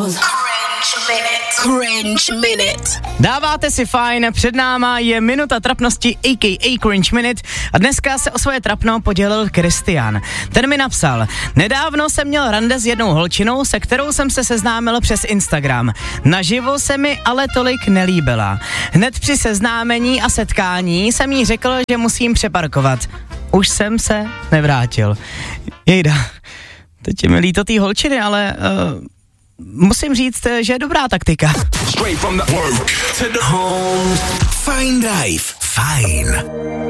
Cringe Minute. Dáváte si fajn, před náma je minuta trapnosti a.k.a. Cringe Minute a dneska se o svoje trapno podělil Kristián. Ten mi napsal: nedávno jsem měl rande s jednou holčinou, se kterou jsem se seznámil přes Instagram. Naživo se mi ale tolik nelíbila. Hned při seznámení a setkání jsem jí řekl, že musím přeparkovat. Už jsem se nevrátil. Jejda, teď je mi líto tý holčiny, ale musím říct, že je dobrá taktika. Fajn Drive. Fajn.